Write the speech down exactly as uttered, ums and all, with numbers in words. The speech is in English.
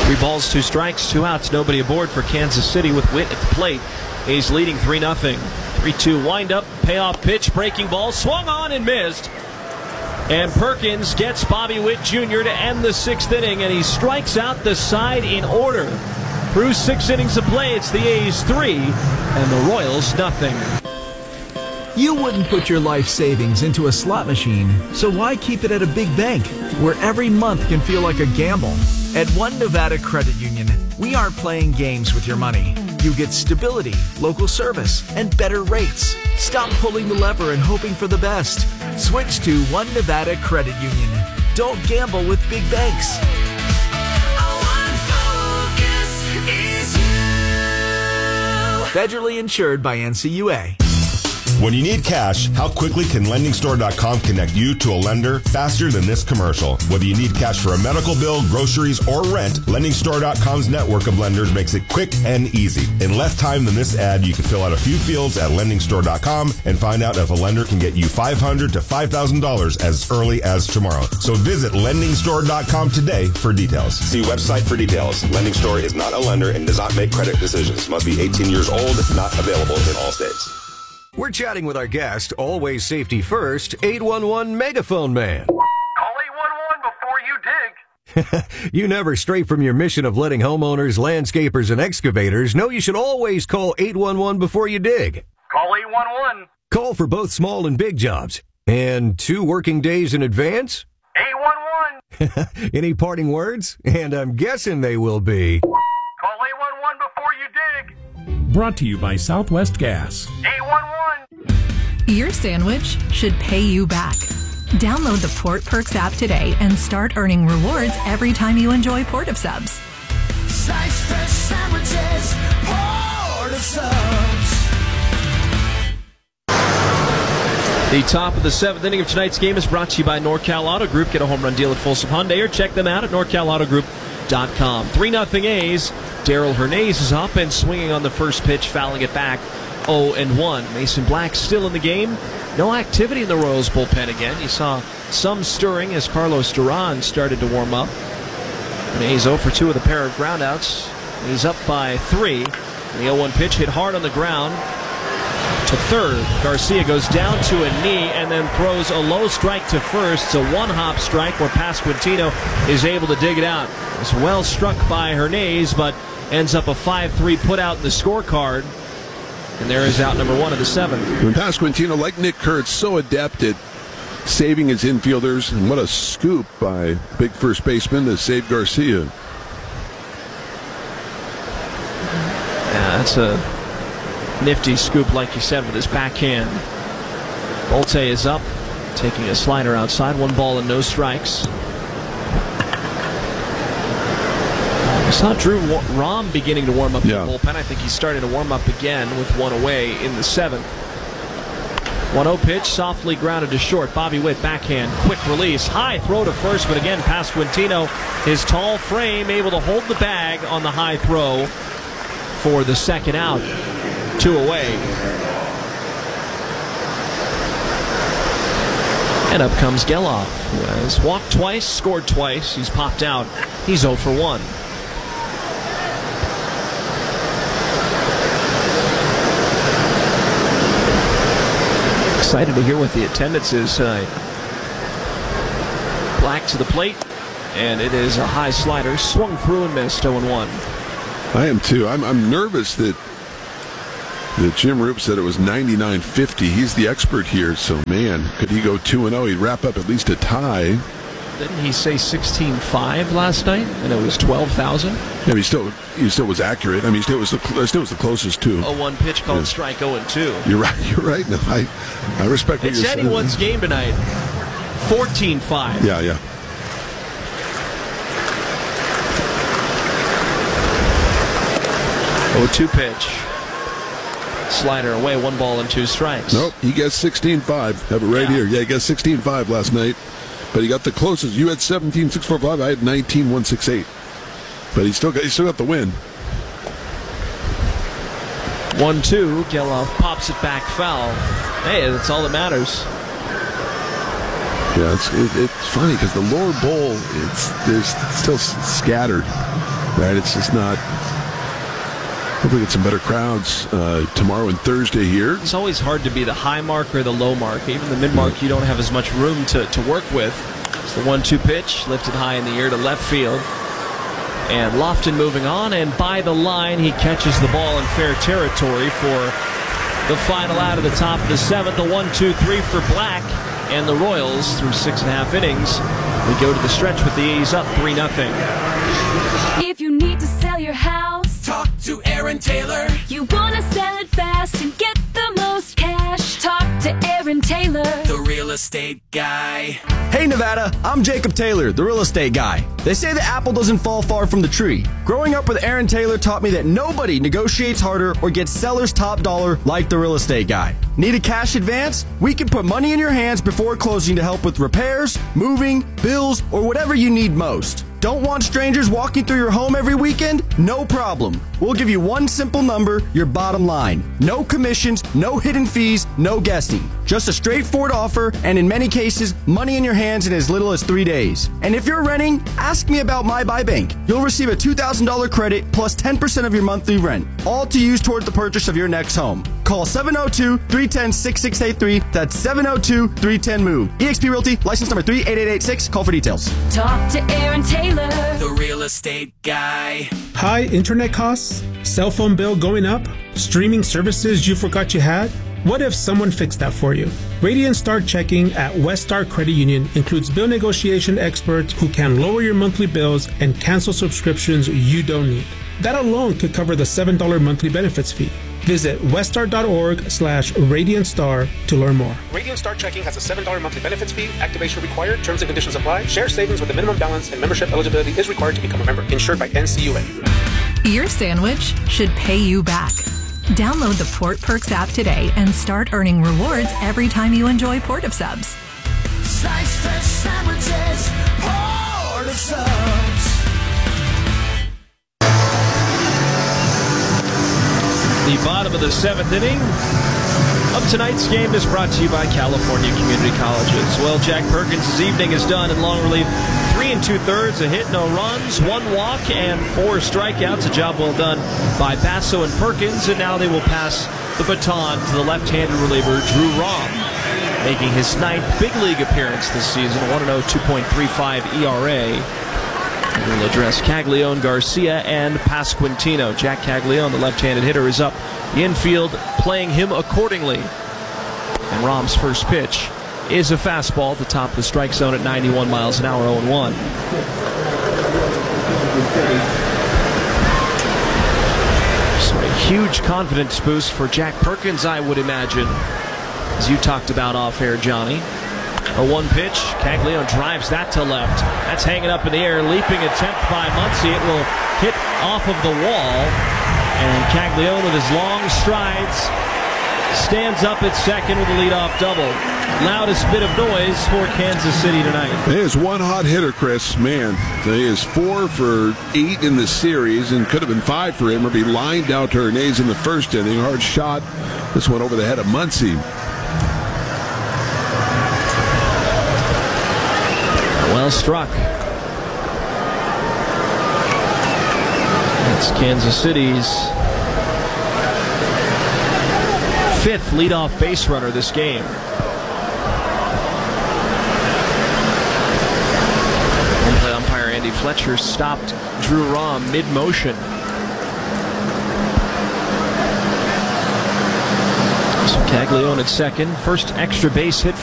Three balls, two strikes, two outs, nobody aboard for Kansas City with Witt at the plate. A's leading three nothing. three two windup, payoff pitch, breaking ball, swung on and missed. And Perkins gets Bobby Witt Junior to end the sixth inning, and he strikes out the side in order. Through six innings of play, it's the A's three and the Royals nothing. You wouldn't put your life savings into a slot machine, so why keep it at a big bank where every month can feel like a gamble? At One Nevada Credit Union, we aren't playing games with your money. You get stability, local service, and better rates. Stop pulling the lever and hoping for the best. Switch to One Nevada Credit Union. Don't gamble with big banks. Federally insured by N C U A. When you need cash, how quickly can lending store dot com connect you to a lender faster than this commercial? Whether you need cash for a medical bill, groceries, or rent, lending store dot com's network of lenders makes it quick and easy. In less time than this ad, you can fill out a few fields at lending store dot com and find out if a lender can get you five hundred dollars to five thousand dollars as early as tomorrow. So visit lending store dot com today for details. See website for details. Lending Store is not a lender and does not make credit decisions. Must be eighteen years old. Not available in all states. We're chatting with our guest, always safety first, eight one one Megaphone Man. Call eight one one before you dig. You never stray from your mission of letting homeowners, landscapers, and excavators know you should always call eight one one before you dig. Call eight one one. Call for both small and big jobs. And two working days in advance? eight one one. Any parting words? And I'm guessing they will be... Call eight one one before you dig. Brought to you by Southwest Gas. eight one one. Your sandwich should pay you back. Download the Port Perks app today and start earning rewards every time you enjoy Port of Subs. Slice fresh sandwiches, Port of Subs. The top of the seventh inning of tonight's game is brought to you by NorCal Auto Group. Get a home run deal at Folsom Hyundai or check them out at norcal auto group dot com. three nothing A's. Darryl Hernandez is up and swinging on the first pitch, fouling it back. oh and one. Mason Black still in the game. No activity in the Royals bullpen again. You saw some stirring as Carlos Duran started to warm up. And A's oh for two with a pair of groundouts. He's up by three. The oh one pitch hit hard on the ground to third. Garcia goes down to a knee and then throws a low strike to first. It's a one-hop strike where Pasquantino is able to dig it out. It's well struck by Hernandez, but ends up a five three put out in the scorecard. And there is out number one of the seventh. When Pasquantino, like Nick Kurtz, so adept at saving his infielders, and what a scoop by big first baseman to save Garcia. Yeah, that's a nifty scoop, like you said, with his backhand. Bolte is up, taking a slider outside. One ball and no strikes. I saw Drew Rom beginning to warm up in yeah. the bullpen. I think he's starting to warm up again with one away in the seventh. one oh pitch, softly grounded to short. Bobby Witt, backhand, quick release. High throw to first, but again, Pasquantino, his tall frame, able to hold the bag on the high throw for the second out. Two away. And up comes Geloff, who has walked twice, scored twice. He's popped out. He's oh for one. Excited to hear what the attendance is tonight. Black to the plate, and it is a high slider, swung through and missed. oh and one. I am too. I'm, I'm nervous that that Jim Roop said it was ninety-nine fifty. He's the expert here, so man, could he go two and oh? He'd wrap up at least a tie. Didn't he say sixteen five last night, and it was twelve thousand? Yeah, but he still he still was accurate. I mean, he still was the still was the closest to. oh one pitch called yeah. strike oh and two. You're right. You're right. No, I I respect what it's you're saying. It's anyone's game tonight. fourteen five. Yeah, yeah. oh two pitch. Slider away, one ball and two strikes. Nope, he gets sixteen five. Have it right yeah. here. Yeah, he got sixteen five last night. But he got the closest. You had seventeen six forty-five. I had nineteen one sixty-eight. But he still got he still got the win. one two. Geloff pops it back foul. Hey, that's all that matters. Yeah, it's it, it's funny because the lower bowl, it's there's still scattered. Right, it's just not. Hopefully get some better crowds uh, tomorrow and Thursday here. It's always hard to be the high mark or the low mark. Even the mid mark, you don't have as much room to, to work with. It's the one two pitch, lifted high in the air to left field. And Lofton moving on, and by the line, he catches the ball in fair territory for the final out of the top of the seventh. The one two three for Black and the Royals through six and a half innings. We go to the stretch with the A's up three nothing. If you need to sell your house, talk to Aaron Taylor. You want to sell it fast and get the most cash, talk to Aaron Taylor, the real estate guy. Hey Nevada, I'm Jacob Taylor, the real estate guy. They say the apple doesn't fall far from the tree. Growing up with Aaron Taylor taught me that nobody negotiates harder or gets seller's top dollar like the real estate guy. Need a cash advance? We can put money in your hands before closing to help with repairs, moving, bills, or whatever you need most. Don't want strangers walking through your home every weekend? No problem. We'll give you one simple number, your bottom line. No commissions, no hidden fees, no guessing. Just a straightforward offer, and in many cases, money in your hands in as little as three days. And if you're renting, ask me about My Buy Bank. You'll receive a two thousand dollars credit plus ten percent of your monthly rent, all to use toward the purchase of your next home. Call seven oh two, three one oh, six six eight three. That's seven oh two, three one oh, MOVE. eXp Realty, license number three eight eight eight six. Call for details. talk to Aaron Taylor, the real estate guy. High internet costs? Cell phone bill going up? Streaming services you forgot you had? What if someone fixed that for you? Radiant Star Checking at West Star Credit Union includes bill negotiation experts who can lower your monthly bills and cancel subscriptions you don't need. That alone could cover the seven dollars monthly benefits fee. Visit weststar.org slash Radiant Star to learn more. Radiant Star Checking has a seven dollars monthly benefits fee. Activation required. Terms and conditions apply. Share savings with a minimum balance and membership eligibility is required to become a member. Insured by N C U A. Your sandwich should pay you back. Download the Port Perks app today and start earning rewards every time you enjoy Port of Subs. Slice fresh sandwiches, Port of Subs. The bottom of the seventh inning of tonight's game is brought to you by California Community Colleges. Well, Jack Perkins' evening is done in long relief. Three and two-thirds, a hit, no runs, one walk, and four strikeouts. A job well done by Basso and Perkins, and now they will pass the baton to the left-handed reliever, Drew Rom, making his ninth big league appearance this season, one and oh, two point three five E R A. We'll address Caglione, Garcia, and Pasquantino. Jack Caglione, the left-handed hitter, is up the infield, playing him accordingly. And Rom's first pitch is a fastball at the top of the strike zone at ninety-one miles an hour, oh and one. So a huge confidence boost for Jack Perkins, I would imagine, as you talked about off-air, Johnny. A one pitch, Caglione drives that to left. That's hanging up in the air, leaping attempt by Muncy. It will hit off of the wall, and Caglione with his long strides stands up at second with a leadoff double. Loudest bit of noise for Kansas City tonight. He is one hot hitter, Chris. Man, he is four for eight in the series, and could have been five for him, or be lined out to Hernandez in the first inning. Hard shot. This one over the head of Muncy. Well struck. It's Kansas City's fifth leadoff base runner this game. Home umpire Andy Fletcher stopped Drew Rom mid-motion. So Caglione at second. First extra base hit